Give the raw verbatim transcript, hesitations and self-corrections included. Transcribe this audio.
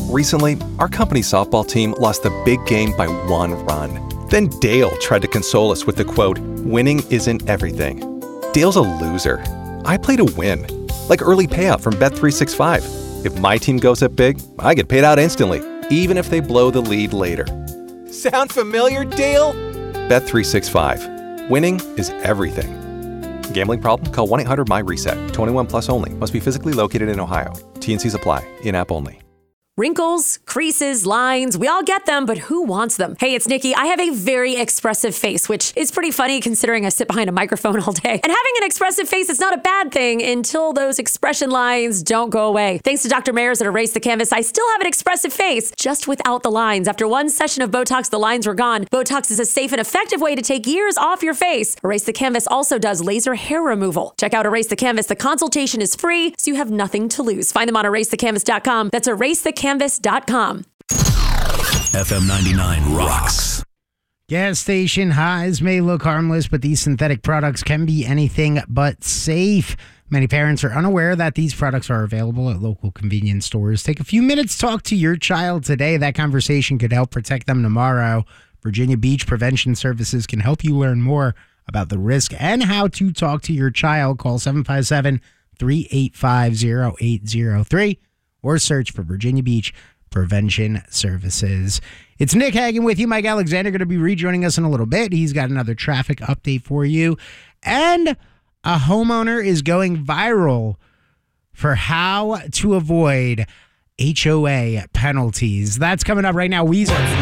Recently, our company softball team lost the big game by one run. Then Dale tried to console us with the quote, "Winning isn't everything." Dale's a loser. I play to win. Like early payout from Bet three sixty-five. If my team goes up big, I get paid out instantly, even if they blow the lead later. Sound familiar, Dale? Bet three sixty-five. Winning is everything. Gambling problem? Call one eight hundred M Y reset. twenty-one plus only. Must be physically located in Ohio. T N Cs apply. In-app only. Wrinkles, creases, lines, we all get them, but who wants them? Hey, it's Nikki. I have a very expressive face, which is pretty funny considering I sit behind a microphone all day. And having an expressive face is not a bad thing until those expression lines don't go away. Thanks to Doctor Mayers at Erase the Canvas, I still have an expressive face, just without the lines. After one session of Botox, the lines were gone. Botox is a safe and effective way to take years off your face. Erase the Canvas also does laser hair removal. Check out Erase the Canvas. The consultation is free, so you have nothing to lose. Find them on erase the canvas dot com. That's erase the canvas dot com. F M ninety-nine rocks. Gas station highs may look harmless, but these synthetic products can be anything but safe. Many parents are unaware that these products are available at local convenience stores. Take a few minutes to talk to your child today. That conversation could help protect them tomorrow. Virginia Beach Prevention Services can help you learn more about the risk and how to talk to your child. Call seven five seven, three eight five, zero eight zero three or search for Virginia Beach Prevention Services. It's Nick Hagan with you. Mike Alexander going to be rejoining us in a little bit. He's got another traffic update for you. And a homeowner is going viral for how to avoid H O A penalties. That's coming up right now. Weezer.